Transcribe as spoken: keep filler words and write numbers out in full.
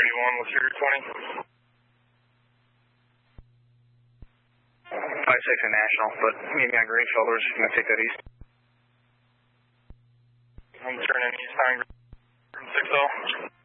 thirty-one, what's your twenty? five six and National, but meet me on Greenfield, we're just going to take that east. I'm turning east on six oh.